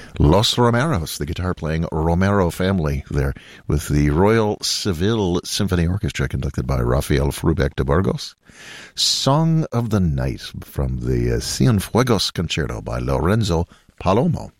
Los Romeros, the guitar-playing Romero family there, with the Royal Seville Symphony Orchestra conducted by Rafael Frubeck de Burgos. Song of the Night from the Cienfuegos Concerto by Lorenzo Palomo.